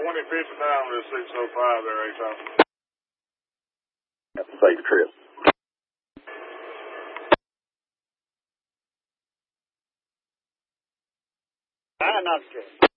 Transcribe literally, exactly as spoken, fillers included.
twenty fifty down to six oh five there, A-Top. Have a safe trip. I'm not scared.